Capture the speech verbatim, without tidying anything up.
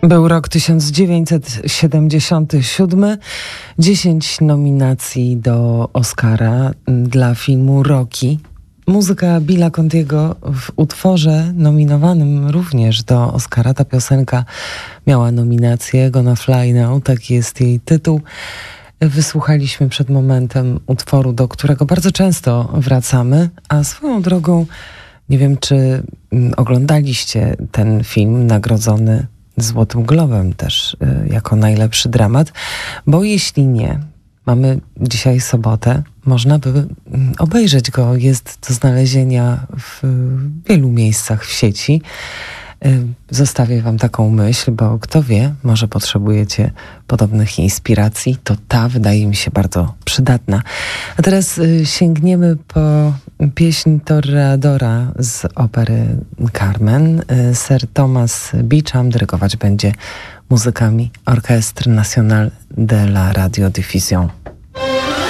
Był rok tysiąc dziewięćset siedemdziesiąty siódmy. Dziesięć nominacji do Oscara dla filmu Rocky. Muzyka Billa Contiego w utworze nominowanym również do Oscara. Ta piosenka miała nominację. Gonna Fly Now, tak jest jej tytuł. Wysłuchaliśmy przed momentem utworu, do którego bardzo często wracamy, a swoją drogą nie wiem, czy oglądaliście ten film nagrodzony Złotym Globem też y, jako najlepszy dramat, bo jeśli nie, mamy dzisiaj sobotę, można by obejrzeć go, jest do znalezienia w wielu miejscach w sieci. Y, zostawię wam taką myśl, bo kto wie, może potrzebujecie podobnych inspiracji, to ta wydaje mi się bardzo przydatna. A teraz y, sięgniemy po pieśń Toreadora z opery Carmen. Y, Sir Thomas Beecham dyrygować będzie muzykami Orchestre National de la Radiodiffusion.